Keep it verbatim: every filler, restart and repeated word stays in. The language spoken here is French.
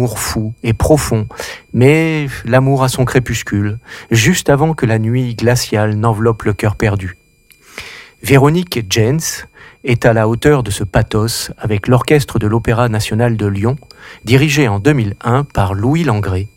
L'amour fou et profond, mais l'amour a son crépuscule, juste avant que la nuit glaciale n'enveloppe le cœur perdu. Véronique Jens est à la hauteur de ce pathos avec l'orchestre de l'Opéra national de Lyon, dirigé en deux mille un par Louis Langrée,